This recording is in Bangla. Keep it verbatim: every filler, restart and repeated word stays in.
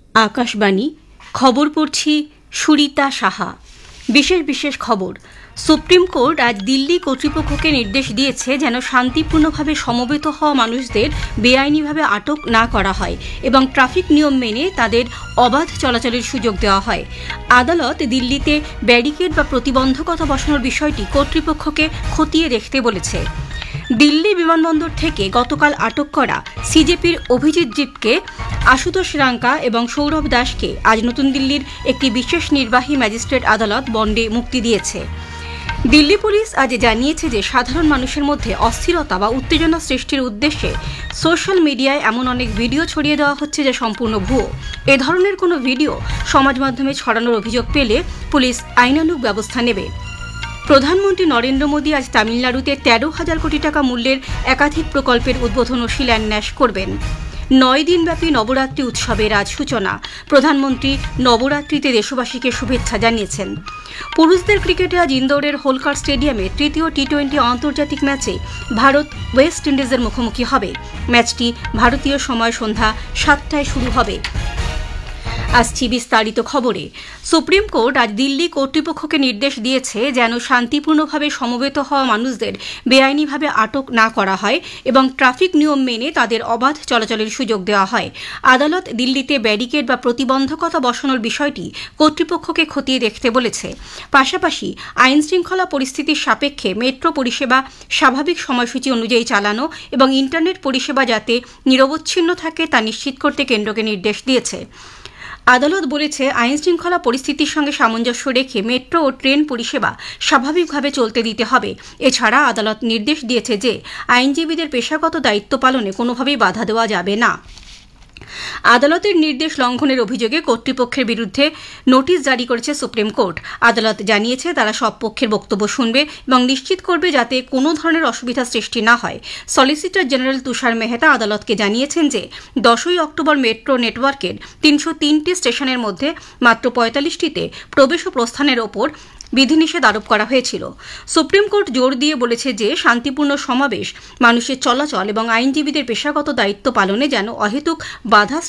আকাশবাণী খবর পড়ছি সুরিতা সাহা। বিশেষ বিশেষ খবর। সুপ্রিম কোর্ট আজ দিল্লি কর্তৃপক্ষকে নির্দেশ দিয়েছে যেন শান্তিপূর্ণভাবে সমবেত হওয়া মানুষদের বেআইনিভাবে আটক না করা হয় এবং ট্রাফিক নিয়ম মেনে তাদের অবাধ চলাচলের সুযোগ দেওয়া হয়। আদালত দিল্লিতে ব্যারিকেড বা প্রতিবন্ধকতা বসানোর বিষয়টি কর্তৃপক্ষকে খতিয়ে দেখতে বলেছে। দিল্লি বিমানবন্দর থেকে গতকাল আটক করা সিজেপির অভিজিৎ জিতকে, আশুতোষ রাঙ্কা এবং সৌরভ দাসকে আজ নতুন দিল্লির একটি বিশেষ নির্বাহী ম্যাজিস্ট্রেট আদালত বন্ডে মুক্তি দিয়েছে। দিল্লি পুলিশ আজ জানিয়েছে যে সাধারণ মানুষের মধ্যে অস্থিরতা বা উত্তেজনা সৃষ্টির উদ্দেশ্যে সোশ্যাল মিডিয়ায় এমন অনেক ভিডিও ছড়িয়ে দেওয়া হচ্ছে যা সম্পূর্ণ ভুয়ো। এ ধরনের কোনো ভিডিও সমাজ মাধ্যমে ছড়ানোর অভিযোগ পেলে পুলিশ আইনানুগ ব্যবস্থা নেবে। প্রধানমন্ত্রী নরেন্দ্র মোদী আজ তামিলনাড়ুতে তেরো হাজার কোটি টাকা মূল্যের একাধিক প্রকল্পের উদ্বোধন ও শিলান্যাস করবেন। নয় দিনব্যাপী নবরাত্রি উৎসবের আজ সূচনা। প্রধানমন্ত্রী নবরাত্রিতে দেশবাসীকে শুভেচ্ছা জানিয়েছেন। পুরুষদের ক্রিকেটে আজ ইন্দোরের হোলকার স্টেডিয়ামে তৃতীয় টি টোয়েন্টি আন্তর্জাতিক ম্যাচে ভারত ওয়েস্ট ইন্ডিজের মুখোমুখি হবে। ম্যাচটি ভারতীয় সময় সন্ধ্যা সাতটায় শুরু হবে। আসছি বিস্তারিত খবরে। সুপ্রিম কোর্ট আজ দিল্লি কর্তৃপক্ষকে নির্দেশ দিয়েছে যেন শান্তিপূর্ণভাবে সমবেত হওয়া মানুষদের বেআইনিভাবে আটক না করা হয় এবং ট্রাফিক নিয়ম মেনে তাদের অবাধ চলাচলের সুযোগ দেওয়া হয়। আদালত দিল্লিতে ব্যারিকেড বা প্রতিবন্ধকতা বসানোর বিষয়টি কর্তৃপক্ষকে খতিয়ে দেখতে বলেছে। পাশাপাশি আইন শৃঙ্খলা পরিস্থিতির সাপেক্ষে মেট্রো পরিষেবা স্বাভাবিক সময়সূচি অনুযায়ী চালানো এবং ইন্টারনেট পরিষেবা যাতে নিরবচ্ছিন্ন থাকে তা নিশ্চিত করতে কেন্দ্রকে নির্দেশ দিয়েছে। আদালত বলেছে, আইন শৃঙ্খলা পরিস্থিতির সঙ্গে সামঞ্জস্য রেখে মেট্রো ও ট্রেন পরিষেবা স্বাভাবিকভাবে চলতে দিতে হবে। এছাড়া আদালত নির্দেশ দিয়েছে যে আইনজীবীদের পেশাগত দায়িত্ব পালনে কোনোভাবেই বাধা দেওয়া যাবে না। আদালতের নির্দেশ লঙ্ঘনের অভিযোগে কর্তৃপক্ষের বিরুদ্ধে নোটিশ জারি করেছে সুপ্রিম কোর্ট। আদালত জানিয়েছে তারা সব পক্ষের বক্তব্য শুনবে এবং নিশ্চিত করবে যাতে কোনো ধরনের অসুবিধা সৃষ্টি না হয়। সলিসিটর জেনারেল তুষার মেহতা আদালতকে জানিয়েছেন যে দশই অক্টোবর মেট্রো নেটওয়ার্কের তিনশো তিনটি স্টেশনের মধ্যে মাত্র পঁয়তাল্লিশটিতে প্রবেশ ও প্রস্থানের ওপর বিধিনিষেধ আরোপ করা হয়েছিল। সুপ্রিম কোর্ট জোর দিয়ে বলেছে যে শান্তিপূর্ণ সমাবেশ, মানুষের চলাচল এবং আইনজীবীদের পেশাগত দায়িত্ব পালনে যেন অহেতুক বাধা